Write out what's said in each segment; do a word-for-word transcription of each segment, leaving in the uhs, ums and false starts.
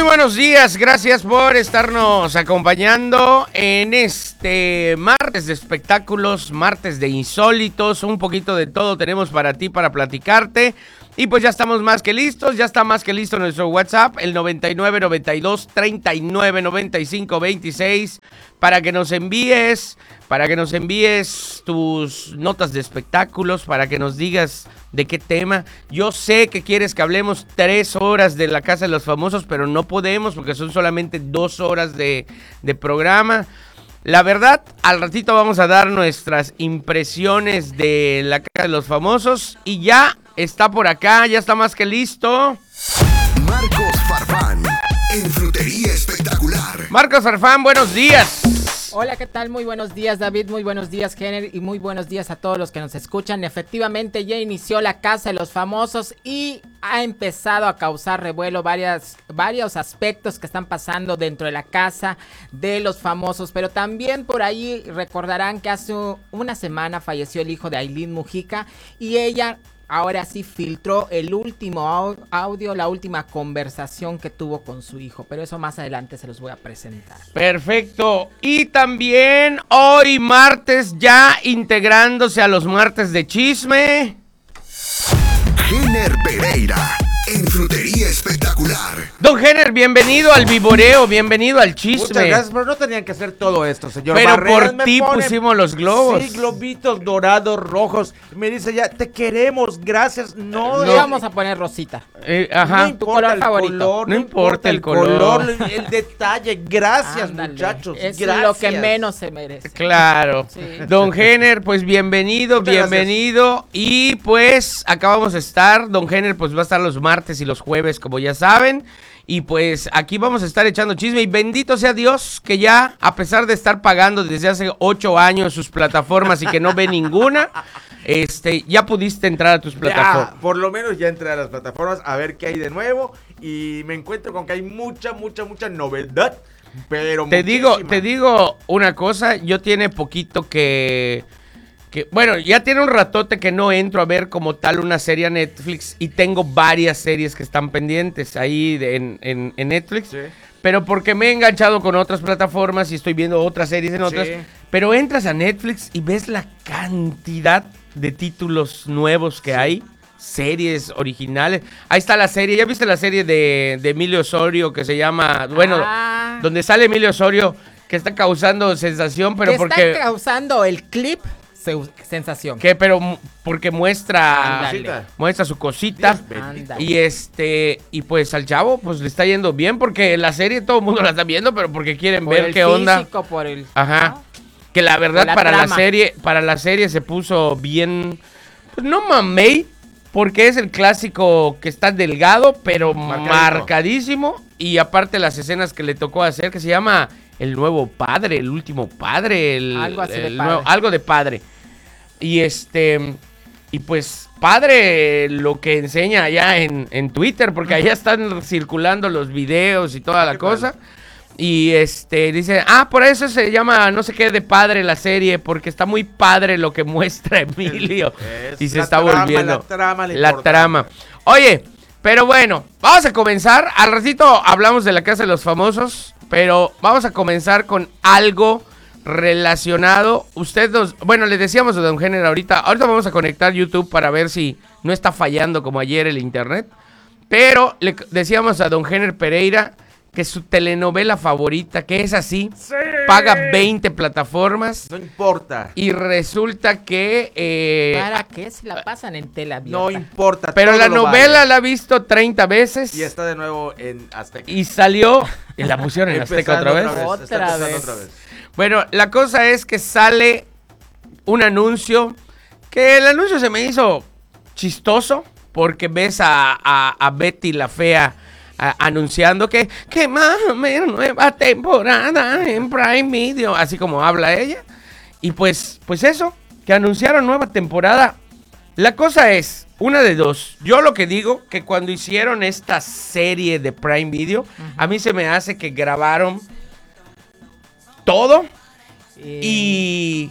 buenos días, gracias por estarnos acompañando en este martes de espectáculos, martes de insólitos, un poquito de todo tenemos para ti, para platicarte. Y pues ya estamos más que listos, ya está más que listo nuestro WhatsApp, el noventa y nueve, noventa y dos, treinta y nueve, noventa y cinco, veintiséis, para que nos envíes, para que nos envíes tus notas de espectáculos, para que nos digas de qué tema. Yo sé que quieres que hablemos tres horas de La Casa de los Famosos, pero no podemos porque son solamente dos horas de, de programa. La verdad, al ratito vamos a dar nuestras impresiones de La Casa de los Famosos y ya está por acá, ya está más que listo. Marcos Farfán, en Frutería Espectacular. Marcos Farfán, buenos días. Hola, ¿qué tal? Muy buenos días, David, muy buenos días, Jenner, y muy buenos días a todos los que nos escuchan. Efectivamente, ya inició La Casa de los Famosos y ha empezado a causar revuelo varias, varios aspectos que están pasando dentro de la Casa de los Famosos, pero también por ahí recordarán que hace una semana falleció el hijo de Aileen Mujica y ella ahora sí filtró el último audio, la última conversación que tuvo con su hijo, pero eso más adelante se los voy a presentar. Perfecto. Y también hoy martes ya integrándose a los martes de chisme, Jenner Pereira, en Frutería Espectacular. Don Jenner, bienvenido al vivoreo, bienvenido al chisme. Muchas gracias, pero no tenían que hacer todo esto, señor. Pero Barreras, por ti pone, pusimos los globos. Sí, globitos dorados, rojos. Me dice ya, te queremos, gracias. No, Le vamos a poner rosita. Eh, ajá. No importa el favorito. color, No importa el color. el, el detalle. Gracias, Ándale, muchachos. es gracias. lo que menos se merece. Claro. Sí. Don Jenner, pues bienvenido, Muchas bienvenido. Y pues acá vamos a estar. Don Jenner pues va a estar los martes y los jueves, como ya saben. Y pues aquí vamos a estar echando chisme. Y bendito sea Dios que ya, a pesar de estar pagando desde hace ocho años sus plataformas y que no ve ninguna, este, ya pudiste entrar a tus plataformas. Ya, por lo menos ya entré a las plataformas a ver qué hay de nuevo. Y me encuentro con que hay mucha, mucha, mucha novedad. Pero Te digo, muchísima. te digo una cosa, yo tiene poquito que, que, bueno, ya tiene un ratote que no entro a ver como tal una serie a Netflix y tengo varias series que están pendientes ahí de- en, en, en Netflix, Sí. pero porque me he enganchado con otras plataformas y estoy viendo otras series en otras, Sí. pero entras a Netflix y ves la cantidad de títulos nuevos que hay. Series originales. Ahí está la serie. ¿Ya viste la serie de, de Emilio Osorio que se llama, bueno, Ah. donde sale Emilio Osorio, que está causando sensación, pero Te porque está causando el clip se- sensación. que pero mu- porque muestra Ándale. muestra su cosita Dios bendito. Ándale. y este y pues al chavo pues le está yendo bien porque la serie todo el mundo la está viendo, pero porque quieren Por ver el qué onda. físico, por el... Ajá. ¿no? Que la verdad Por la para la trama. serie, para la serie se puso bien, pues no mamey, porque es el clásico que está delgado, pero Marcadito. marcadísimo. Y aparte las escenas que le tocó hacer, que se llama El Nuevo Padre, El Último Padre, el, Algo así de el padre. nuevo- algo de padre. Y este, y pues padre lo que enseña allá en, en Twitter, porque allá están circulando los videos y toda la Qué cosa. Y este dice, ah, por eso se llama no sé qué de padre la serie, porque está muy padre lo que muestra Emilio. Es Y se la está trama, volviendo. la trama, la La importante. trama. Oye, pero bueno, vamos a comenzar. Al ratito hablamos de La Casa de los Famosos, pero vamos a comenzar con algo relacionado. Usted nos, bueno, le decíamos a Don Jenner ahorita, ahorita vamos a conectar YouTube para ver si no está fallando como ayer el internet. Pero le decíamos a Don Jenner Pereira que su telenovela favorita, que es así, Sí. paga veinte plataformas No importa. y resulta que... eh, ¿Para qué se la pasan en tela abierta? No importa. pero todo la lo novela vale. la ha visto treinta veces Y está de nuevo en Azteca. y salió... Y la pusieron en Azteca Empezando otra vez. está Otra empezando vez. otra vez. Bueno, la cosa es que sale un anuncio que el anuncio se me hizo chistoso porque ves a, a- a Betty la Fea a- anunciando que, que mame nueva temporada en Prime Video, así como habla ella. Y pues, pues eso, que anunciaron nueva temporada. La cosa es, una de dos. Yo lo que digo, que cuando hicieron esta serie de Prime Video, a mí se me hace que grabaron todo Eh, y,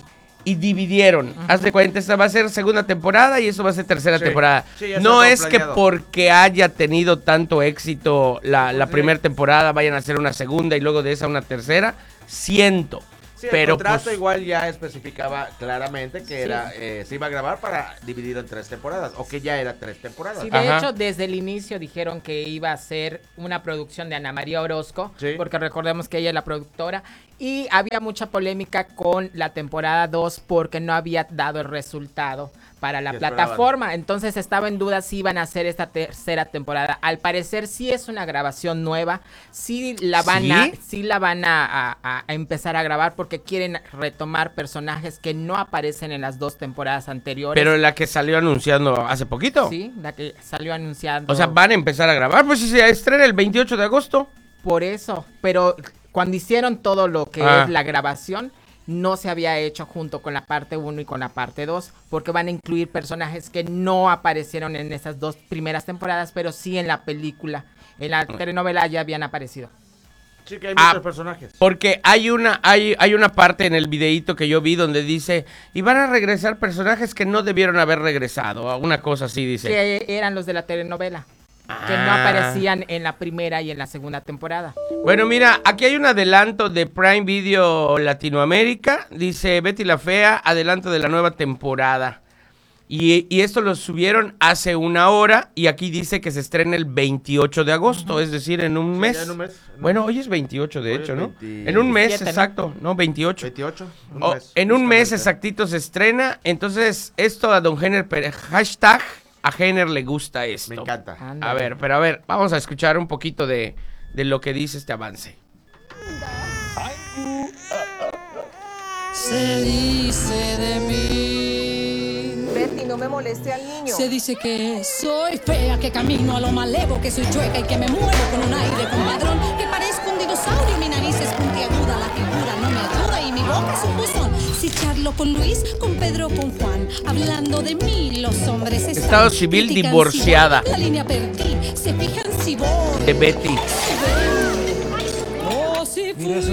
y dividieron. Uh-huh. Haz de cuenta, esta va a ser segunda temporada y eso va a ser tercera sí. temporada. Sí, no es planeado. Que porque haya tenido tanto éxito la, la sí. primera temporada vayan a hacer una segunda y luego de esa una tercera. Siento. Sí, el pero contrato pues, igual ya especificaba claramente que sí. era eh, se iba a grabar para dividirlo en tres temporadas, o que ya era tres temporadas. Sí, de Ajá. hecho, desde el inicio dijeron que iba a ser una producción de Ana María Orozco, sí. porque recordemos que ella es la productora, y había mucha polémica con la temporada dos porque no había dado el resultado para la plataforma, esperaban? Entonces estaba en duda si iban a hacer esta tercera temporada. Al parecer sí es una grabación nueva, sí la van ¿Sí? a, sí la van a, a, a empezar a grabar porque quieren retomar personajes que no aparecen en las dos temporadas anteriores. Pero la que salió anunciando hace poquito. Sí, la que salió anunciando. O sea, van a empezar a grabar, pues si se estrena el veintiocho de agosto. Por eso, pero cuando hicieron todo lo que ah. es la grabación, no se había hecho junto con la parte uno y con la parte dos, porque van a incluir personajes que no aparecieron en esas dos primeras temporadas, pero sí en la película. En la telenovela ya habían aparecido. Sí, que hay muchos ah, personajes. Porque hay una, hay, hay una parte en el videíto que yo vi donde dice, y van a regresar personajes que no debieron haber regresado, una cosa así dice. Que eran los de la telenovela. Que no aparecían en la primera y en la segunda temporada. Bueno, mira, aquí hay un adelanto de Prime Video Latinoamérica. Dice Betty la Fea, adelanto de la nueva temporada. Y, y esto lo subieron hace una hora y aquí dice que se estrena el veintiocho de agosto, uh-huh. es decir, en un mes. Sí, en un mes. En bueno, hoy es veintiocho de hoy hecho, ¿no? veinte... En un mes, veintisiete, exacto, ¿no? veintiocho. veintiocho. Un oh, mes, en un mes exactito se estrena. Entonces, esto a Don Jenner Pérez, hashtag... A Jenner le gusta esto. Me encanta. A ver, pero a ver, vamos a escuchar un poquito de, de lo que dice este avance. Se dice de mí. Betty, no me moleste al niño. Se dice que soy fea, que camino a lo malevo, que soy chueca y que me muevo con un aire comadrón, que parezco un dinosaurio, mi nariz es puntiaguda, la figura no me ayuda y mi boca es un buzón. Si charlo con Luis, con Pedro, con Juan, hablando de mí, los hombres están. Estado civil divorciada. Si la línea perdí, se fijan si voy. De Betty. Oh, si fui. Mira eso.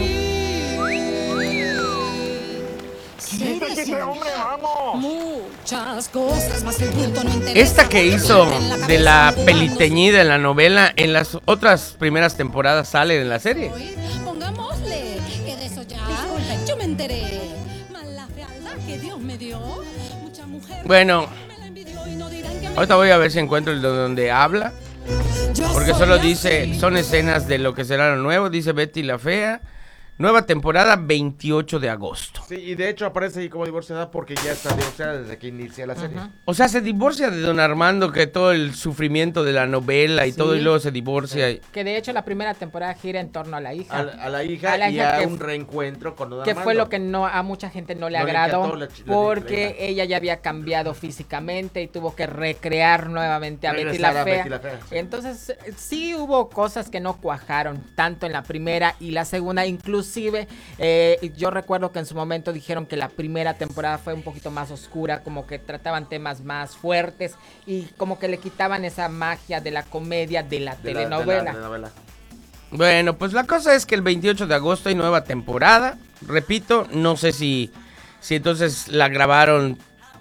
Hombre, vamos. Muchas cosas, más el punto no interesa. Esta que hizo de la peliteñida en la novela, en las otras primeras temporadas sale en la serie. Pongámosle que de eso ya yo me enteré. Mala fealdad que Dios me dio. Mucha mujer. Bueno, ahorita voy a ver si encuentro el donde habla. Porque solo dice, son escenas de lo que será lo nuevo, dice Betty la Fea. Nueva temporada, veintiocho de agosto. Sí, y de hecho aparece ahí como divorciada porque ya está divorciada desde que inicia la serie. Uh-huh. O sea, se divorcia de Don Armando, que todo el sufrimiento de la novela y sí. todo, y luego se divorcia. Sí. Que de hecho la primera temporada gira en torno a la hija. A, a la hija a la y hija a un reencuentro con Don que Armando. Que fue lo que no a mucha gente no le no agradó, le la, porque la ella ya había cambiado físicamente y tuvo que recrear nuevamente a, Betty la, a Betty la Fea. Entonces, sí hubo cosas que no cuajaron, tanto en la primera y la segunda, incluso Inclusive, eh, yo recuerdo que en su momento dijeron que la primera temporada fue un poquito más oscura, como que trataban temas más fuertes y como que le quitaban esa magia de la comedia de la de telenovela. La, de la novela. Bueno, pues la cosa es que el veintiocho de agosto hay nueva temporada. Repito, no sé si, si entonces la grabaron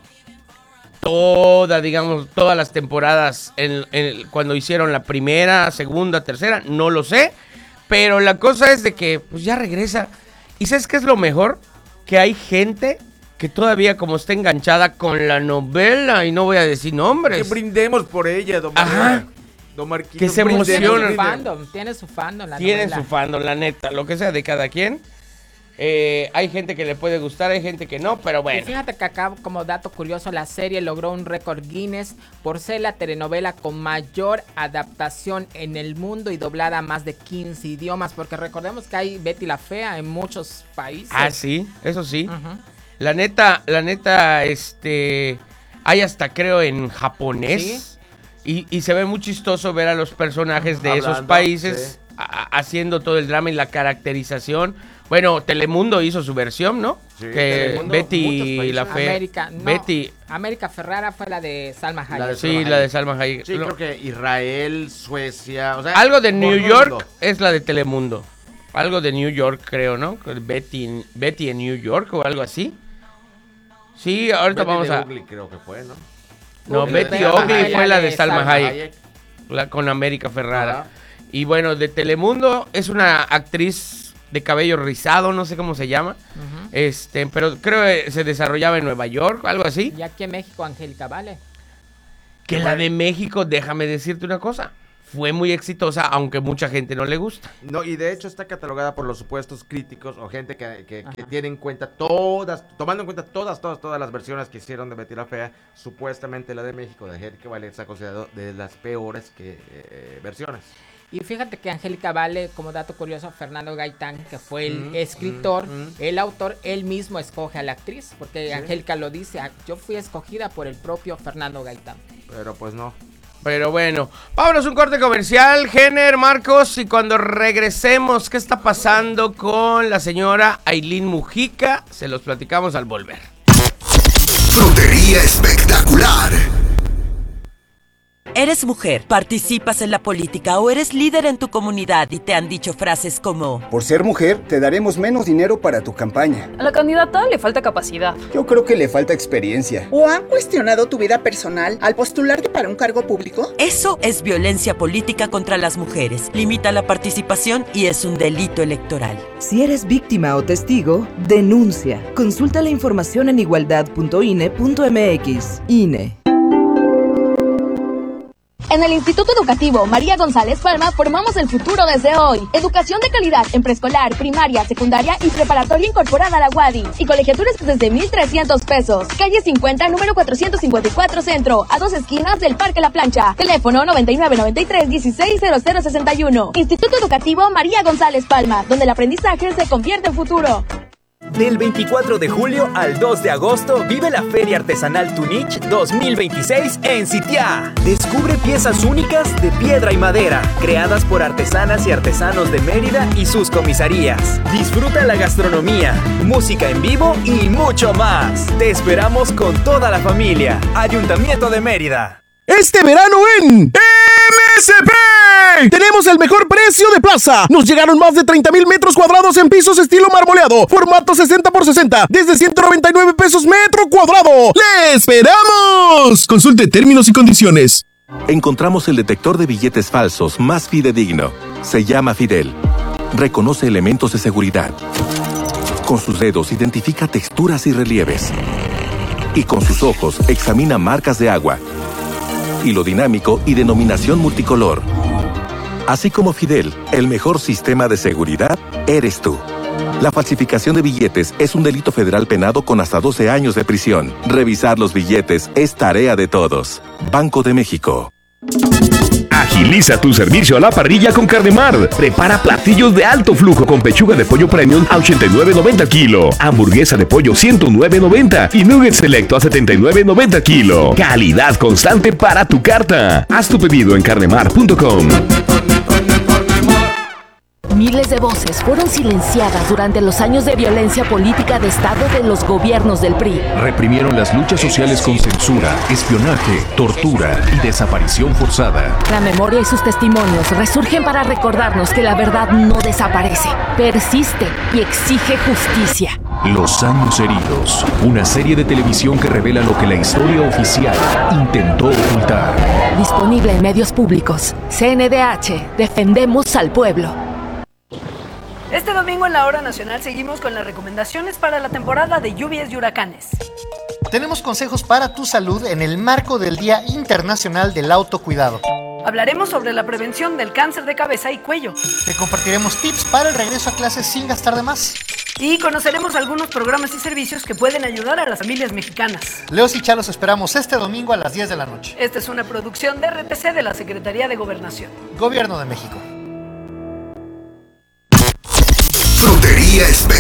toda, digamos, todas las temporadas en, en, cuando hicieron la primera, segunda, tercera, no lo sé. Pero la cosa es de que pues ya regresa. ¿Y sabes qué es lo mejor? Que hay gente que todavía como está enganchada con la novela, y no voy a decir nombres. Que brindemos por ella, don Marquino. Don Marquino. Que se emocionan. Tiene su fandom, tiene su fandom la Tienen novela. su fandom, la neta, lo que sea de cada quien. Eh, hay gente que le puede gustar, hay gente que no, pero bueno. Y fíjate que acá, como dato curioso, la serie logró un récord Guinness por ser la telenovela con mayor adaptación en el mundo y doblada a más de quince idiomas, porque recordemos que hay Betty la Fea en muchos países. Ah, sí, eso sí. Uh-huh. La neta, la neta, este, hay hasta creo en japonés. ¿Sí? y, y se ve muy chistoso ver a los personajes de Hablando, esos países sí. a, haciendo todo el drama y la caracterización. Bueno, Telemundo hizo su versión, ¿no? Sí, que Telemundo, Betty la Fea. América, no, Betty. América Ferrara fue la de Salma Hayek. La de sí, Salma la de Salma Hayek. Sí, creo que Israel, Suecia, o sea, algo de New York mundo. Es la de Telemundo. Algo de New York, creo, ¿no? Betty, Betty en New York o algo así. Sí, ahorita Betty vamos de a... Ugly creo que fue, ¿no? No, Ugly, Betty Betty Ugly Ugly fue la de de Salma Salma Hayek, la, con América Ferrara. Ajá. Y bueno, de Telemundo es una actriz de cabello rizado, no sé cómo se llama. Ujú. Este, pero creo que se desarrollaba en Nueva York, algo así. Y aquí en México, Angélica Vale. Que la de México, déjame decirte una cosa, fue muy exitosa, aunque mucha gente no le gusta. No, y de hecho está catalogada por los supuestos críticos o gente que, que, que Ajá. tiene en cuenta todas, tomando en cuenta todas, todas, todas las versiones que hicieron de Betty la Fea, supuestamente la de México, de Angélica Vale, está considerado de las peores que, eh, versiones. Y fíjate que Angélica Vale, como dato curioso, Fernando Gaitán, que fue el Mm, escritor, mm, mm. el autor, él mismo escoge a la actriz, porque Sí. Angélica lo dice, "Ah, yo fui escogida por el propio Fernando Gaitán". Pero pues no. Pero bueno, vámonos a un corte comercial, Jenner, Marcos, y cuando regresemos, ¿qué está pasando con la señora Ailín Mujica? Se los platicamos al volver. Frutería espectacular. Eres mujer, participas en la política o eres líder en tu comunidad y te han dicho frases como: Por ser mujer, te daremos menos dinero para tu campaña. A la candidata le falta capacidad. Yo creo que le falta experiencia. ¿O han cuestionado tu vida personal al postularte para un cargo público? Eso es violencia política contra las mujeres. Limita la participación y es un delito electoral. Si eres víctima o testigo, denuncia. Consulta la información en igualdad punto i n e punto m x. I N E. En el Instituto Educativo María González Palma formamos el futuro desde hoy. Educación de calidad en preescolar, primaria, secundaria y preparatoria incorporada a la U A D I. Y colegiaturas desde mil trescientos pesos. Calle cincuenta, número cuatrocientos cincuenta y cuatro Centro, a dos esquinas del Parque La Plancha. Teléfono noventa y nueve noventa y tres dieciséis cero cero sesenta y uno. Instituto Educativo María González Palma, donde el aprendizaje se convierte en futuro. Del veinticuatro de julio al dos de agosto, vive la Feria Artesanal Tunich dos mil veintiséis en Sitiá. Descubre piezas únicas de piedra y madera, creadas por artesanas y artesanos de Mérida y sus comisarías. Disfruta la gastronomía, música en vivo y mucho más. Te esperamos con toda la familia. Ayuntamiento de Mérida. Este verano en M S P tenemos el mejor precio de plaza. Nos llegaron más de treinta mil metros cuadrados en pisos estilo marmoleado, formato sesenta por sesenta, desde ciento noventa y nueve pesos metro cuadrado. ¡Le esperamos! Consulte términos y condiciones. Encontramos el detector de billetes falsos más fidedigno. Se llama Fidel. Reconoce elementos de seguridad. Con sus dedos identifica texturas y relieves. Y con sus ojos examina marcas de agua, hilo dinámico y denominación multicolor. Así como Fidel, el mejor sistema de seguridad eres tú. La falsificación de billetes es un delito federal penado con hasta doce años de prisión. Revisar los billetes es tarea de todos. Banco de México. Agiliza tu servicio a la parrilla con Carnemar. Prepara platillos de alto flujo con pechuga de pollo premium a ochenta y nueve noventa kilo, hamburguesa de pollo ciento nueve noventa y nuggets selecto a setenta y nueve noventa kilo. Calidad constante para tu carta. Haz tu pedido en carnemar punto com. Miles de voces fueron silenciadas durante los años de violencia política de Estado de los gobiernos del P R I. Reprimieron las luchas sociales con censura, espionaje, tortura y desaparición forzada. La memoria y sus testimonios resurgen para recordarnos que la verdad no desaparece, persiste y exige justicia. Los años heridos, una serie de televisión que revela lo que la historia oficial intentó ocultar. Disponible en medios públicos. C N D H, defendemos al pueblo. Este domingo en la Hora Nacional seguimos con las recomendaciones para la temporada de lluvias y huracanes. Tenemos consejos para tu salud en el marco del Día Internacional del Autocuidado. Hablaremos sobre la prevención del cáncer de cabeza y cuello. Te compartiremos tips para el regreso a clases sin gastar de más. Y conoceremos algunos programas y servicios que pueden ayudar a las familias mexicanas. Leos y Chá los esperamos este domingo a las diez de la noche. Esta es una producción de R T C de la Secretaría de Gobernación. Gobierno de México. Frutería espectacular.